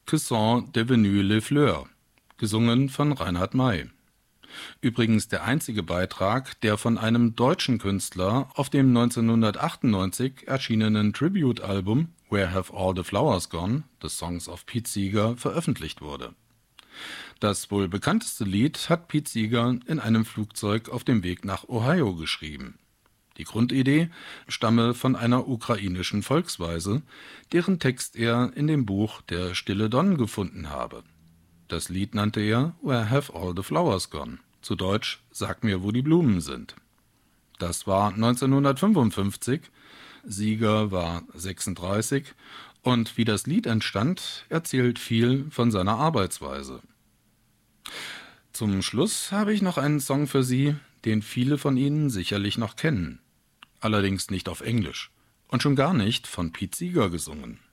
Que sont devenus les fleurs, gesungen von Reinhard May. Übrigens der einzige Beitrag, der von einem deutschen Künstler auf dem 1998 erschienenen Tribute-Album Where Have All the Flowers Gone? The Songs of Pete Seeger veröffentlicht wurde. Das wohl bekannteste Lied hat Pete Seeger in einem Flugzeug auf dem Weg nach Ohio geschrieben. Die Grundidee stamme von einer ukrainischen Volksweise, deren Text er in dem Buch Der Stille Don gefunden habe. Das Lied nannte er Where Have All the Flowers Gone? Zu Deutsch Sag mir, wo die Blumen sind. Das war 1955, Seeger war 36 und wie das Lied entstand, erzählt viel von seiner Arbeitsweise. Zum Schluss habe ich noch einen Song für Sie, den viele von Ihnen sicherlich noch kennen. Allerdings nicht auf Englisch und schon gar nicht von Pete Seeger gesungen.